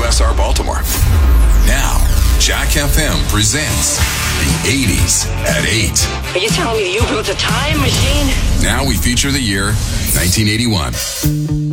WSR Baltimore. Now, Jack FM presents the 80s at 8. Are you telling me you built a time machine? Now we feature the year 1981.